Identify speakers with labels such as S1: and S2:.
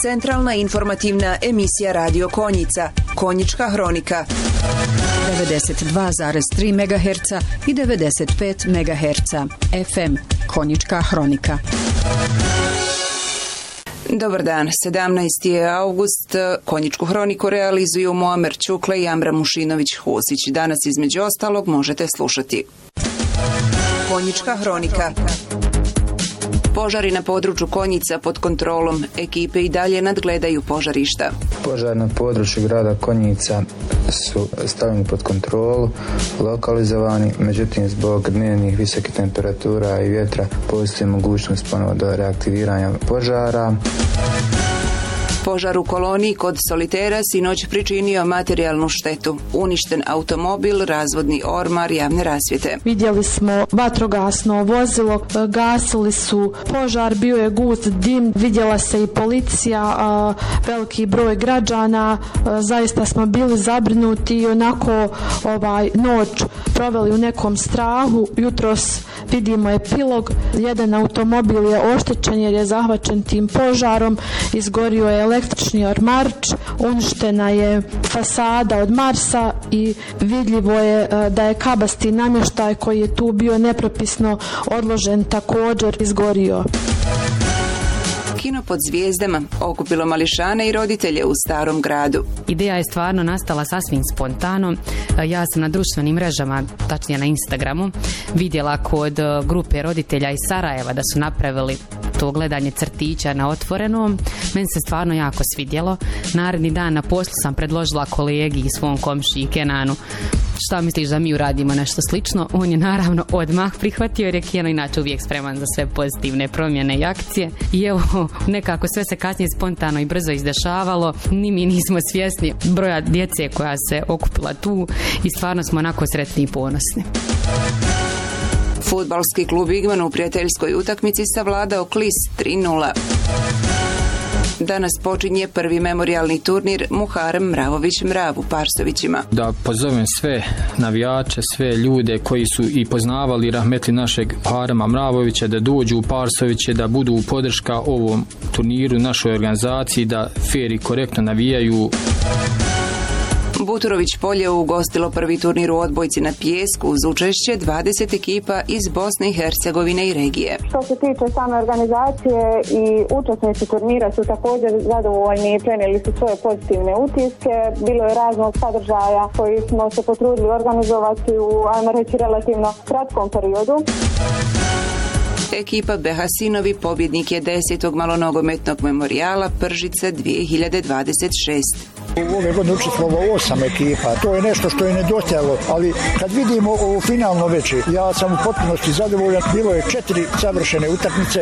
S1: Centralna informativna emisija Radio Konjica, Konjička hronika.
S2: 92,3 MHz i 95 MHz. FM, Konjička hronika.
S1: Dobar dan, 17. je avgust. Konjičku hroniku realizuju Muamer Ćukle i Amra Mušinović-Husić. Danas između ostalog možete slušati. Konjička hronika. Požari na području Konjica pod kontrolom. Ekipe i dalje nadgledaju požarišta.
S3: Požar na području grada Konjica su stavljeni pod kontrolu, lokalizovani, međutim zbog dnevnih visokih temperatura i vjetra postoji mogućnost ponovo do reaktiviranja požara.
S1: Požar u koloniji kod Solitera sinoć pričinio materijalnu štetu. Uništen automobil, razvodni ormar javne rasvjete.
S4: Vidjeli smo vatrogasno vozilo, gasili su požar, bio je gust dim, vidjela se i policija, veliki broj građana, zaista smo bili zabrinuti i onako noć proveli u nekom strahu. Jutros vidimo epilog, jedan automobil je oštećen jer je zahvaćen tim požarom, izgorio je električni ormarč, uništena je fasada od Marsa i vidljivo je da je kabasti namještaj koji je tu bio nepropisno odložen također izgorio.
S1: Kino pod zvijezdama okupilo mališane i roditelje u Starom gradu.
S5: Ideja je stvarno nastala sasvim spontano. Ja sam na društvenim mrežama, tačnije na Instagramu, vidjela kod grupe roditelja iz Sarajeva da su napravili to gledanje crtića na otvorenom. Meni se stvarno jako svidjelo. Naredni dan na poslu sam predložila kolegi i svom komšiji Kenanu, šta misliš da mi uradimo nešto slično? On je naravno odmah prihvatio jer je Keno inače uvijek spreman za sve pozitivne promjene i akcije. I evo, nekako sve se kasnije spontano i brzo izdešavalo. Ni mi nismo svjesni broja djece koja se okupila tu i stvarno smo onako sretni i ponosni.
S1: Fudbalski klub Igman u prijateljskoj utakmici savladao Klis 3:0. Danas počinje prvi memorijalni turnir Muharem Mravović-Mrav u Parsovićima.
S6: Da pozovem sve navijače, sve ljude koji su i poznavali rahmetli našeg Muharema Mravovića da dođu u Parsoviće, da budu podrška ovom turniru, našoj organizaciji, da fer i korektno navijaju.
S1: Buturović polje ugostilo prvi turnir u odbojci na pijesku uz učešće 20 ekipa iz Bosne i Hercegovine i regije.
S7: Što se tiče same organizacije i učesnici turnira su također zadovoljni i prenijeli su svoje pozitivne utiske. Bilo je raznog sadržaja koji smo se potrudili organizovati u, ajmo reći, relativno kratkom periodu.
S1: Ekipa Behasinovi pobjednik je 10. malonogometnog memorijala Pržice 2026.
S8: Ove godine učestvovalo 8 ekipa. To je nešto što je nedostajalo, ali kad vidimo ovo finalno veče, ja sam u potpunosti zadovoljan. Bilo je 4 savršene utakmice.